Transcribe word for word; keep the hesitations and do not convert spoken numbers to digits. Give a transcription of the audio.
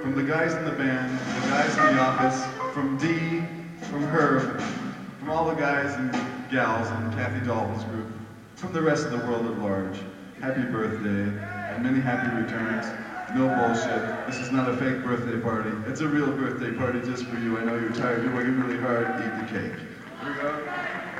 from the guys in the band, the guys in the office, from Dee, from Herb, from all the guys and gals in Kathy Dalton's group, from the rest of the world at large. Happy birthday, and many happy returns. No bullshit. This is not a fake birthday party. It's a real birthday party just for you. I know you're tired. You're working really hard. Eat the cake. Here we go.